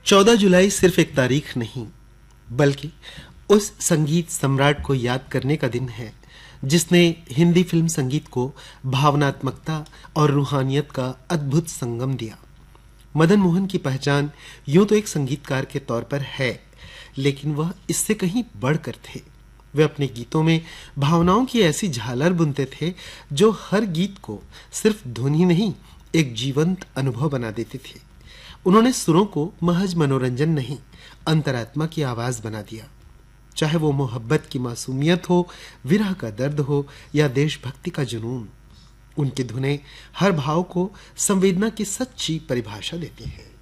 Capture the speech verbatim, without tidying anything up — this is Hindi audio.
चौदह जुलाई सिर्फ एक तारीख नहीं, बल्कि उस संगीत सम्राट को याद करने का दिन है जिसने हिंदी फिल्म संगीत को भावनात्मकता और रूहानियत का अद्भुत संगम दिया। मदन मोहन की पहचान यूं तो एक संगीतकार के तौर पर है, लेकिन वह इससे कहीं बढ़कर थे। वे अपने गीतों में भावनाओं की ऐसी झालर बुनते थे जो हर गीत को सिर्फ धुन ही नहीं, एक जीवंत अनुभव बना देते थे। उन्होंने सुरों को महज मनोरंजन नहीं, अंतरात्मा की आवाज बना दिया। चाहे वो मोहब्बत की मासूमियत हो, विरह का दर्द हो या देशभक्ति का जुनून, उनकी धुनें हर भाव को संवेदना की सच्ची परिभाषा देती हैं।